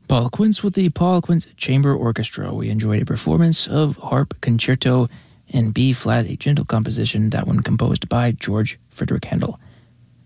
Paul Quince with the Paul Quince Chamber Orchestra. We enjoyed a performance of Harp Concerto in B-flat, a gentle composition, that one composed by George Frederick Handel.